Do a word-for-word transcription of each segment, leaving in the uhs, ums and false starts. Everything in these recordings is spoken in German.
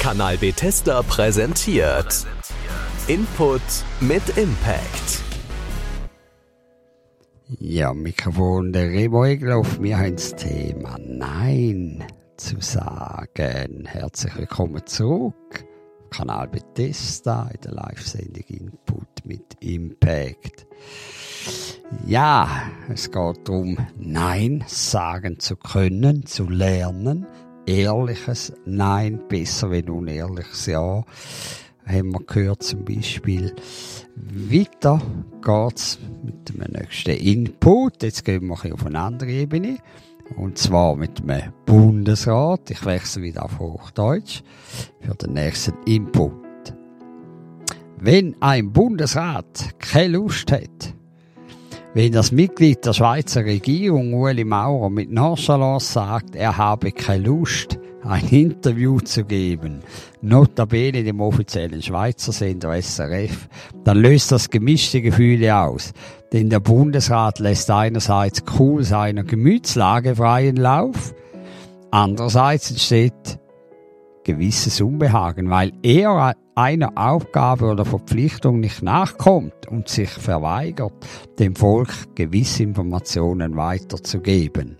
Kanal Bethesda präsentiert Input mit Impact. Ja, Mikrofon der Remo Egloff. Wir haben das Thema Nein zu sagen. Herzlich willkommen zurück. Kanal Bethesda in der Live-Sendung Input mit Impact. Ja, es geht darum, Nein sagen zu können, zu lernen. Ehrliches Nein, besser wie unehrliches Ja. Haben wir gehört zum Beispiel. Weiter geht's mit dem nächsten Input. Jetzt gehen wir auf eine andere Ebene. Und zwar mit dem Bundesrat. Ich wechsle wieder auf Hochdeutsch für den nächsten Input. Wenn ein Bundesrat keine Lust hat, wenn das Mitglied der Schweizer Regierung, Ueli Maurer, mit Nonchalance sagt, er habe keine Lust, ein Interview zu geben, notabene dem offiziellen Schweizer Sender S R F, dann löst das gemischte Gefühle aus. Denn der Bundesrat lässt einerseits cool seiner Gemütslage freien Lauf, andererseits entsteht gewisses Unbehagen, weil er einer Aufgabe oder Verpflichtung nicht nachkommt und sich verweigert, dem Volk gewisse Informationen weiterzugeben.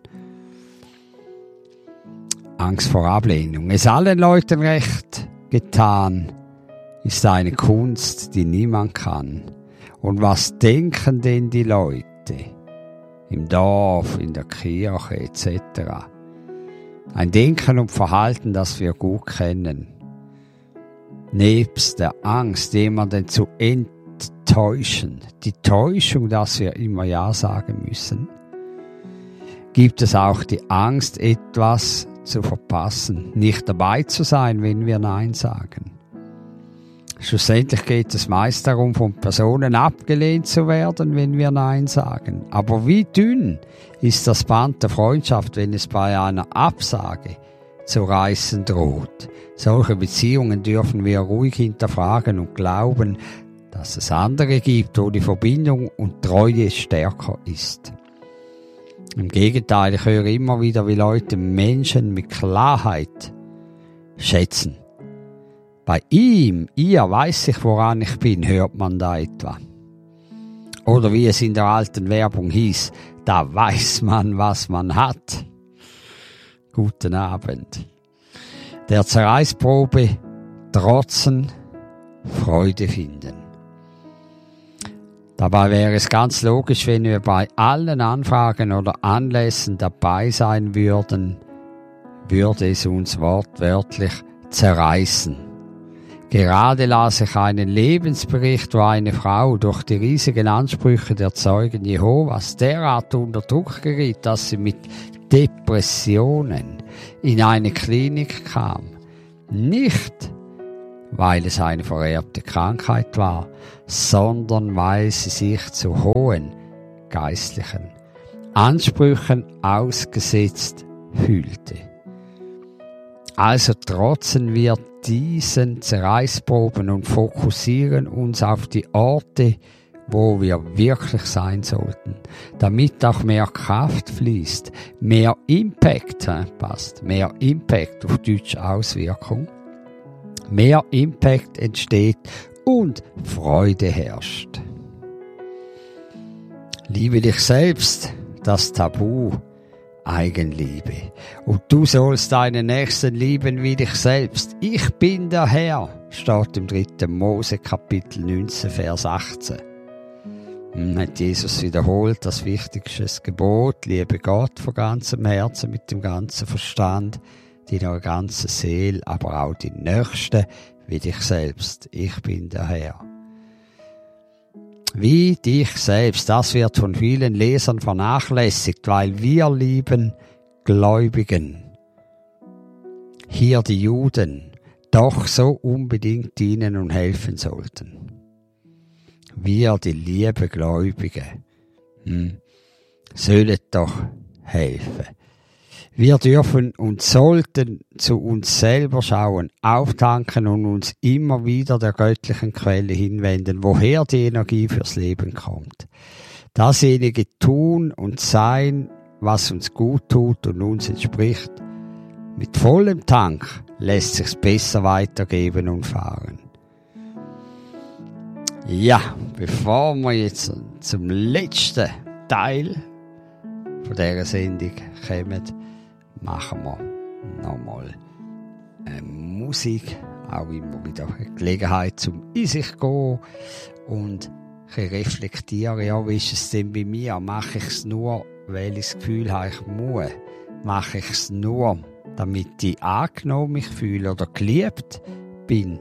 Angst vor Ablehnung. Es allen Leuten recht getan ist eine Kunst, die niemand kann. Und was denken denn die Leute im Dorf, in der Kirche et cetera? Ein Denken und Verhalten, das wir gut kennen. Nebst der Angst, jemanden zu enttäuschen, die Täuschung, dass wir immer Ja sagen müssen, gibt es auch die Angst, etwas zu verpassen, nicht dabei zu sein, wenn wir Nein sagen. Schlussendlich geht es meist darum, von Personen abgelehnt zu werden, wenn wir Nein sagen. Aber wie dünn ist das Band der Freundschaft, wenn es bei einer Absage zu reißen droht? Solche Beziehungen dürfen wir ruhig hinterfragen und glauben, dass es andere gibt, wo die Verbindung und Treue stärker ist. Im Gegenteil, ich höre immer wieder, wie Leute Menschen mit Klarheit schätzen. Bei ihm, ihr, weiß ich, woran ich bin, hört man da etwa. Oder wie es in der alten Werbung hieß, da weiß man, was man hat. Guten Abend. Der Zerreißprobe trotzen, Freude finden. Dabei wäre es ganz logisch, wenn wir bei allen Anfragen oder Anlässen dabei sein würden, würde es uns wortwörtlich zerreißen. Gerade las ich einen Lebensbericht, wo eine Frau durch die riesigen Ansprüche der Zeugen Jehovas derart unter Druck geriet, dass sie mit Depressionen in eine Klinik kam. Nicht, weil es eine vererbte Krankheit war, sondern weil sie sich zu hohen geistlichen Ansprüchen ausgesetzt fühlte. Also trotzen wir diesen Zerreißproben und fokussieren uns auf die Orte, wo wir wirklich sein sollten, damit auch mehr Kraft fließt, mehr Impact, äh, passt, mehr Impact auf Deutsch Auswirkung, mehr Impact entsteht und Freude herrscht. Liebe dich selbst, das Tabu, Eigenliebe. Und du sollst deinen Nächsten lieben wie dich selbst. Ich bin der Herr, steht im dritten Mose Kapitel neunzehn, Vers achtzehn. Hm, hat Jesus wiederholt, das wichtigste Gebot, liebe Gott von ganzem Herzen, mit dem ganzen Verstand, deiner ganzen Seele, aber auch die Nächsten wie dich selbst. Ich bin der Herr. Wie dich selbst, das wird von vielen Lesern vernachlässigt, weil wir lieben Gläubigen, hier die Juden, doch so unbedingt dienen und helfen sollten. Wir, die liebe Gläubigen, hm, sollen doch helfen. Wir dürfen und sollten zu uns selber schauen, auftanken und uns immer wieder der göttlichen Quelle hinwenden, woher die Energie fürs Leben kommt. Dasjenige tun und sein, was uns gut tut und uns entspricht, Mit vollem Tank lässt sich's besser weitergeben und fahren. Ja, bevor wir jetzt zum letzten Teil von dieser Sendung kommen, machen wir nochmal eine Musik. Auch immer wieder eine Gelegenheit zum in sich gehen und ein reflektieren. Ja, wie ist es denn bei mir? Mache ich es nur, weil ich das Gefühl habe, ich muss? Mache ich es nur, damit ich angenommen mich fühle oder geliebt bin?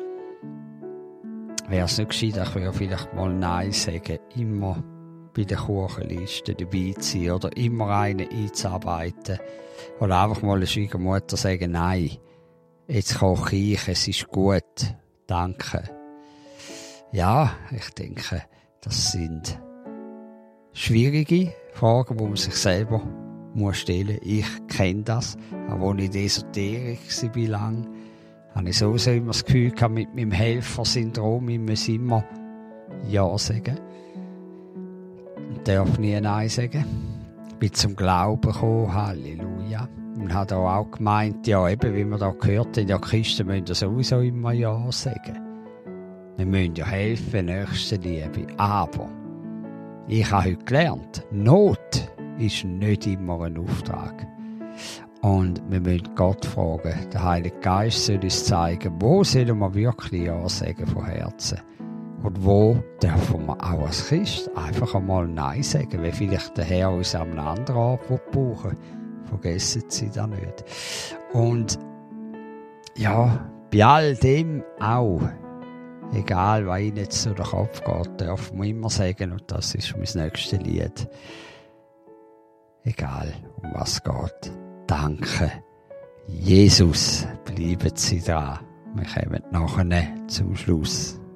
Wäre es nicht gescheiter, ich würde vielleicht mal Nein sagen, immer bei der Kuchenliste dabei zu sein oder immer einen einzuarbeiten. Oder einfach mal der Schwiegermutter sagen, nein, jetzt koche ich, es ist gut, danke. Ja, ich denke, das sind schwierige Fragen, die man sich selber muss stellen. Ich kenne das, auch als ich in der Esoterik war lang, habe ich sowieso immer das Gefühl gehabt, mit meinem Helfersyndrom, ich muss immer Ja sagen. Ich darf nie Nein sagen. Ich bin zum Glauben gekommen, Halleluja. Und hat auch gemeint, ja eben, wie wir da gehört haben, ja Christen müssen ja sowieso immer Ja sagen. Wir müssen ja helfen, Nächstenliebe. Aber ich habe heute gelernt, Not ist nicht immer ein Auftrag. Und wir müssen Gott fragen, der Heilige Geist soll uns zeigen, wo sollen wir wirklich Ja sagen von Herzen. Und wo dürfen wir auch als Christ einfach einmal Nein sagen, weil vielleicht der Herr uns an einem anderen Ort brauchen will. Vergessen Sie das nicht. Und ja, bei all dem auch, egal was Ihnen jetzt so der Kopf geht, dürfen wir immer sagen, und das ist mein nächstes Lied, egal um was es geht, danke, Jesus, bleiben Sie dran. Wir kommen nachher zum Schluss.